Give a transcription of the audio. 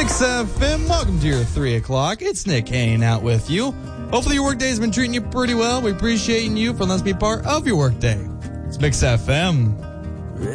Mix FM, welcome to your 3 o'clock. It's Nick hanging out with you. Hopefully your workday has been treating you pretty well. We appreciate you for letting us be part of your workday. It's Mix FM.